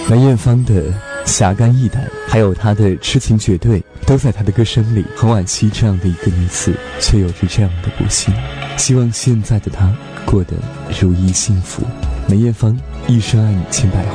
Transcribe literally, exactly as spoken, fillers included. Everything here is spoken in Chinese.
梅艳芳的侠肝义胆，还有她的痴情绝对，都在她的歌声里。很惋惜这样的一个女子，却有着这样的不幸。希望现在的她过得如意幸福。梅艳芳，一生爱你千百回。